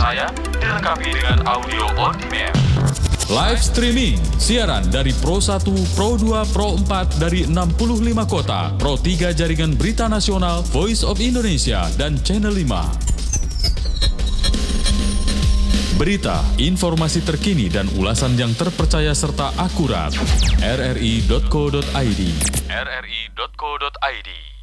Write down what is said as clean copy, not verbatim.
saya dilengkapi dengan audio on demand. Live streaming, siaran dari Pro 1, Pro 2, Pro 4 dari 65 kota, Pro 3 Jaringan Berita Nasional, Voice of Indonesia, dan Channel 5. Berita, informasi terkini dan ulasan yang terpercaya serta akurat. rri.co.id. rri.co.id